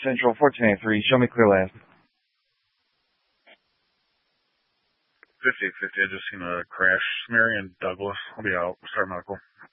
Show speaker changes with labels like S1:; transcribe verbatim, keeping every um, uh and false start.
S1: Central, fourteen eighty-three. Show me clear land.
S2: fifty-fifty, I just seen a crash. Mary and Douglas. I'll be out. Start medical.